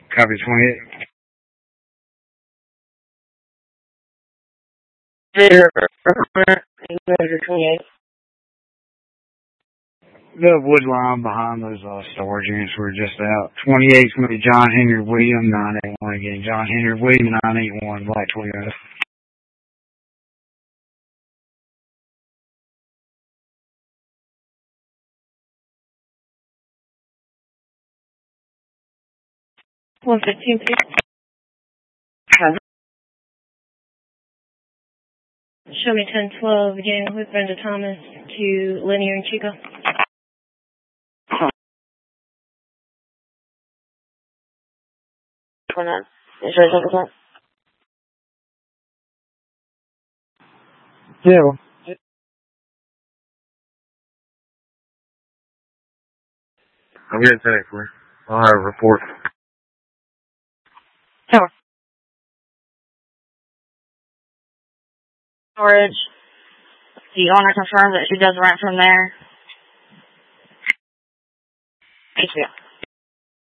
Copy 28. Measure 28. The wood line behind those storage units we're just out. 28 is going to be John Henry William 981 again. John Henry William 981 Black Toyota. One 15, please. Show me 1012 again with Brenda Thomas to Linear and Chico. Yeah. I'm getting today for you. I'll have a report. Tower. Storage. The owner confirms that she does rent from there. HBO.